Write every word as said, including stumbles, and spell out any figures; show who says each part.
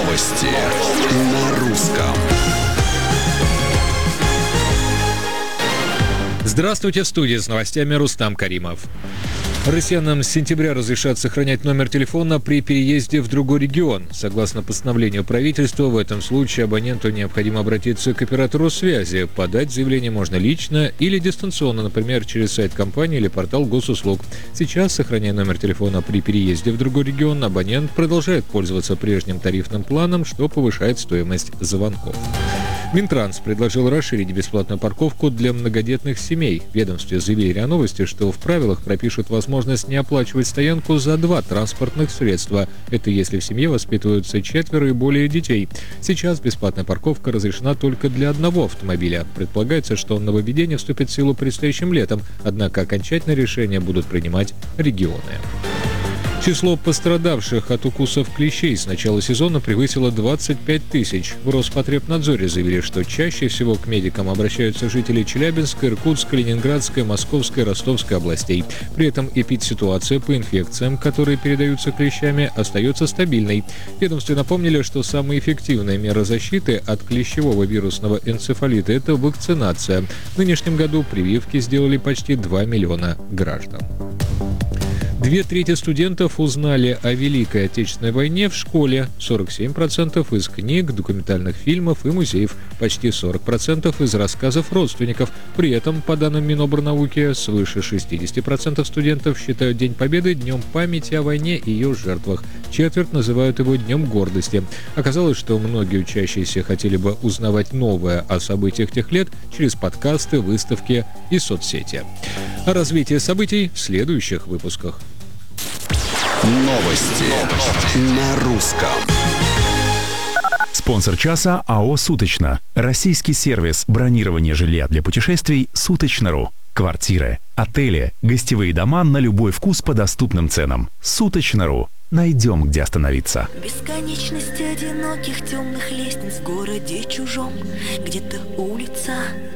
Speaker 1: Новости на русском.
Speaker 2: Здравствуйте, в студии с новостями Рустам Каримов. Россиянам с сентября разрешат сохранять номер телефона при переезде в другой регион. Согласно постановлению правительства, в этом случае абоненту необходимо обратиться к оператору связи. Подать заявление можно лично или дистанционно, например, через сайт компании или портал госуслуг. Сейчас, сохраняя номер телефона при переезде в другой регион, абонент продолжает пользоваться прежним тарифным планом, что повышает стоимость звонков. Минтранс предложил расширить бесплатную парковку для многодетных семей. В ведомстве заявили РИА Новости, что в правилах пропишут возможность не оплачивать стоянку за два транспортных средства. Это если в семье воспитываются четверо и более детей. Сейчас бесплатная парковка разрешена только для одного автомобиля. Предполагается, что нововведение вступит в силу предстоящим летом, однако окончательное решение будут принимать регионы. Число пострадавших от укусов клещей с начала сезона превысило двадцать пять тысяч. В Роспотребнадзоре заявили, что чаще всего к медикам обращаются жители Челябинской, Иркутской, Ленинградской, Московской, Ростовской областей. При этом эпидситуация по инфекциям, которые передаются клещами, остается стабильной. В ведомстве напомнили, что самая эффективная мера защиты от клещевого вирусного энцефалита – это вакцинация. В нынешнем году прививки сделали почти два миллиона граждан. Две трети студентов узнали о Великой Отечественной войне в школе, сорок семь процентов из книг, документальных фильмов и музеев, почти сорок процентов из рассказов родственников. При этом, по данным Минобрнауки, свыше шестьдесят процентов студентов считают День Победы днем памяти о войне и ее жертвах. Четверть называют его Днем гордости. Оказалось, что многие учащиеся хотели бы узнавать новое о событиях тех лет через подкасты, выставки и соцсети. О развитии событий в следующих выпусках.
Speaker 1: Новости, Новости. на русском.
Speaker 3: Спонсор часа АО «Суточно». Российский сервис бронирования жилья для путешествий «Суточно.ру». Квартиры, отели, гостевые дома на любой вкус по доступным ценам. «Суточно.ру». Найдем, где остановиться.
Speaker 4: Бесконечность одиноких темных лестниц в городе чужом. Где-то улица,